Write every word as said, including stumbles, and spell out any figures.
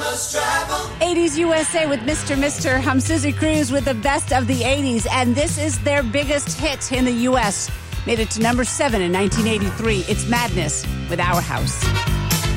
eighties U S A with Mister Mister I'm Susie Cruz with the best of the eighties, and this is their biggest hit in the U S Made it to number seven in nineteen eighty-three. It's Madness with Our House.